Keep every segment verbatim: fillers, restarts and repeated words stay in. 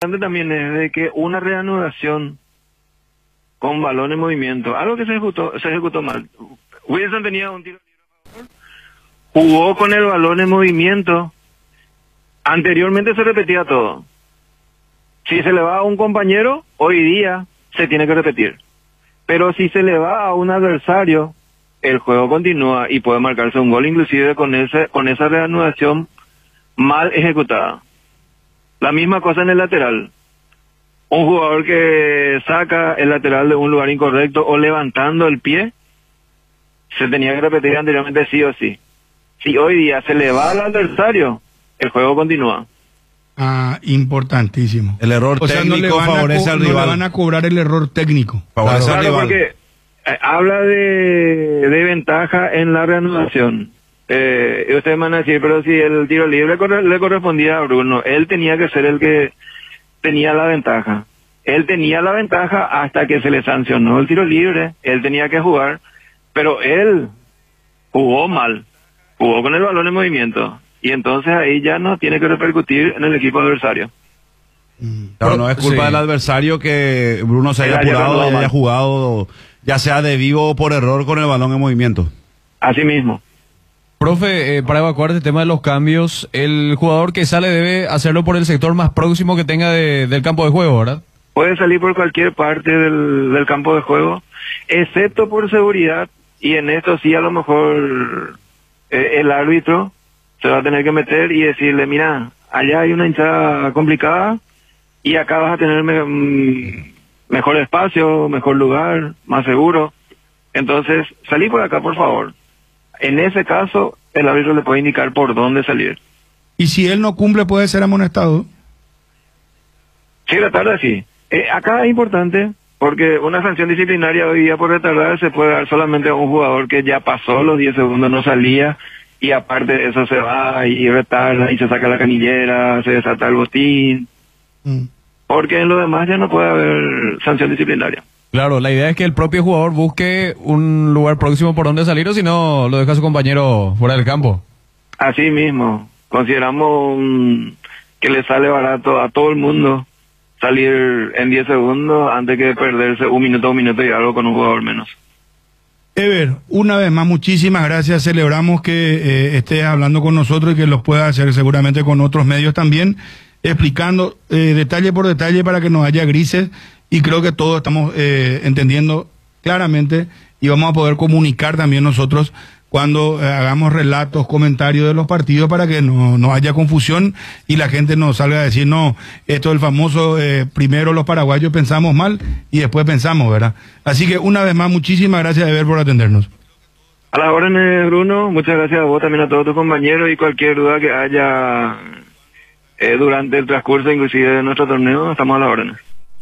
También es de que una reanudación con balón en movimiento, algo que se ejecutó, se ejecutó mal. Wilson tenía un tiro libre a favor, jugó con el balón en movimiento, anteriormente se repetía todo. Si se le va a un compañero, hoy día se tiene que repetir. Pero si se le va a un adversario, el juego continúa y puede marcarse un gol inclusive con ese, con esa reanudación mal ejecutada. La misma cosa en el lateral. Un jugador que saca el lateral de un lugar incorrecto o levantando el pie, se tenía que repetir anteriormente sí o sí. Si hoy día se le va al adversario, el juego continúa. Ah, importantísimo. El error o sea, técnico no favorece al no rival. le van a cobrar el error técnico. Favorece Claro, al rival. porque eh, habla de, de ventaja en la reanudación. Eh, y ustedes van a decir, pero si el tiro libre corre, le correspondía a Bruno, él tenía que ser el que tenía la ventaja. Él tenía la ventaja hasta que se le sancionó el tiro libre, él tenía que jugar, pero él jugó mal, jugó con el balón en movimiento, y entonces ahí ya no tiene que repercutir en el equipo adversario. Claro, no es culpa Sí. del adversario que Bruno se haya Él haya apurado jugado y haya mal. jugado, ya sea de vivo o por error, con el balón en movimiento. Así mismo. Profe, eh, para evacuar este tema de los cambios, el jugador que sale debe hacerlo por el sector más próximo que tenga de, del campo de juego, ¿verdad? Puede salir por cualquier parte del, del campo de juego, excepto por seguridad, y en esto sí a lo mejor eh, el árbitro se va a tener que meter y decirle, mira, allá hay una hinchada complicada y acá vas a tener me, mm, mejor espacio, mejor lugar, más seguro. Entonces, salí por acá, por favor. En ese caso, el árbitro le puede indicar por dónde salir. Y si él no cumple, puede ser amonestado. Sí, la tarde sí. Eh, acá es importante porque una sanción disciplinaria hoy día por retardar se puede dar solamente a un jugador que ya pasó los diez segundos, no salía, y aparte de eso se va y retarda y se saca la canillera, se desata el botín, Mm. porque en lo demás ya no puede haber sanción disciplinaria. Claro, la idea es que el propio jugador busque un lugar próximo por donde salir, o si no, lo deja a su compañero fuera del campo. Así mismo, consideramos um, que le sale barato a todo el mundo salir en diez segundos antes que perderse un minuto, un minuto y algo con un jugador menos. Ever, una vez más, muchísimas gracias. Celebramos que eh, estés hablando con nosotros y que los puedas hacer seguramente con otros medios también, explicando eh, detalle por detalle para que no haya grises, y creo que todos estamos eh, entendiendo claramente y vamos a poder comunicar también nosotros cuando eh, hagamos relatos, comentarios de los partidos para que no, no haya confusión y la gente no salga a decir, no, esto es el famoso, eh, primero los paraguayos pensamos mal y después pensamos, ¿verdad? Así que una vez más, muchísimas gracias, Ever, por atendernos. A las órdenes, Bruno, muchas gracias a vos, también a todos tus compañeros, y cualquier duda que haya eh, durante el transcurso inclusive de nuestro torneo, estamos a las órdenes.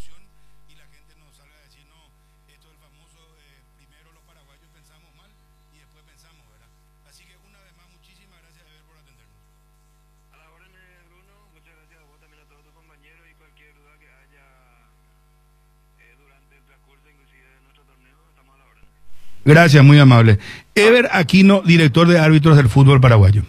Gracias, muy amable. Ever Aquino, director de árbitros del fútbol paraguayo.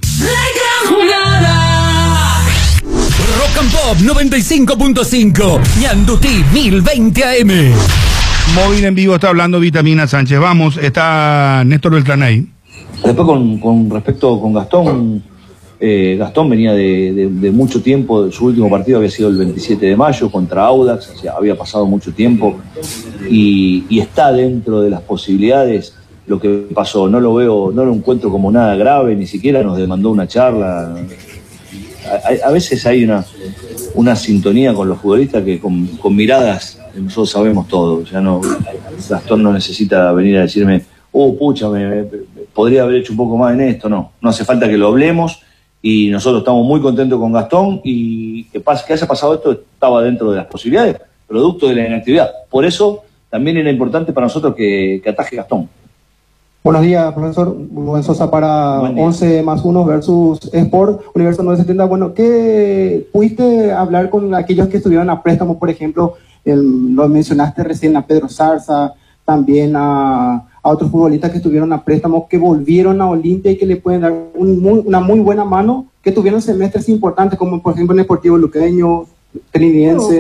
Rock and Pop noventa y cinco punto cinco, Ñandutí mil veinte A M. Móvil en vivo, está hablando Vitamina Sánchez. Vamos, está Néstor Beltrán ahí. Después con, con respecto con Gastón, eh, Gastón venía de, de, de mucho tiempo, su último partido había sido el veintisiete de mayo contra Audax, o sea, había pasado mucho tiempo y, y está dentro de las posibilidades lo que pasó. No lo veo, no lo encuentro como nada grave, ni siquiera nos demandó una charla. A, a veces hay una, una sintonía con los futbolistas que con, con miradas nosotros sabemos todo. Ya no, Gastón no necesita venir a decirme, oh, pucha, me, me, podría haber hecho un poco más en esto. No, no hace falta que lo hablemos y nosotros estamos muy contentos con Gastón, y que, pase, que haya pasado esto estaba dentro de las posibilidades, producto de la inactividad. Por eso también era importante para nosotros que, que ataje Gastón. Buenos días, profesor. Rubén Sosa para once más uno versus Sport, Universo novecientos setenta. Bueno, ¿qué pudiste hablar con aquellos que estuvieron a préstamo, por ejemplo? El, lo mencionaste recién a Pedro Zarza, también a, a otros futbolistas que estuvieron a préstamo, que volvieron a Olimpia y que le pueden dar un muy, una muy buena mano, que tuvieron semestres importantes, como por ejemplo en Deportivo Luqueño, Trinidense.